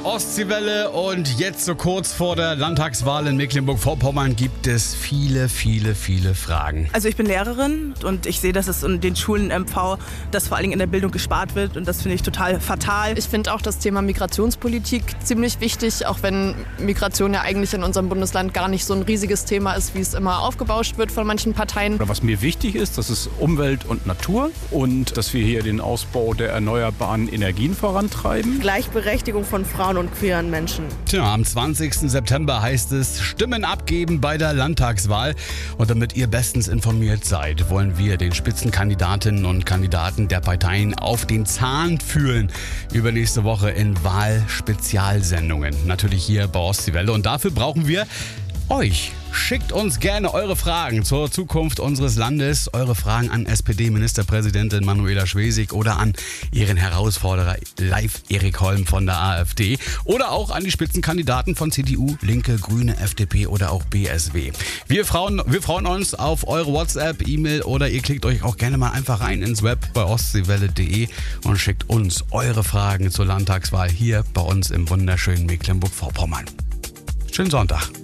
Ostseewelle und jetzt so kurz vor der Landtagswahl in Mecklenburg-Vorpommern gibt es viele Fragen. Also ich bin Lehrerin und ich sehe, dass es in den Schulen im MV, dass vor allen Dingen in der Bildung gespart wird und das finde ich total fatal. Ich finde auch das Thema Migrationspolitik ziemlich wichtig, auch wenn Migration ja eigentlich in unserem Bundesland gar nicht so ein riesiges Thema ist, wie es immer aufgebauscht wird von manchen Parteien. Was mir wichtig ist, das ist Umwelt und Natur und dass wir hier den Ausbau der erneuerbaren Energien vorantreiben. Gleichberechtigung von Frauen und queeren Menschen. Tja, am 20. September heißt es Stimmen abgeben bei der Landtagswahl. Und damit ihr bestens informiert seid, wollen wir den Spitzenkandidatinnen und Kandidaten der Parteien auf den Zahn fühlen. Übernächste Woche in Wahlspezialsendungen. Natürlich hier bei Ostseewelle. Und dafür brauchen wir euch. Schickt uns gerne eure Fragen zur Zukunft unseres Landes, eure Fragen an SPD-Ministerpräsidentin Manuela Schwesig oder an ihren Herausforderer Live Erik Holm von der AfD oder auch an die Spitzenkandidaten von CDU, Linke, Grüne, FDP oder auch BSW. Wir freuen uns auf eure WhatsApp, E-Mail oder ihr klickt euch auch gerne mal einfach rein ins Web bei ostseewelle.de und schickt uns eure Fragen zur Landtagswahl hier bei uns im wunderschönen Mecklenburg-Vorpommern. Schönen Sonntag.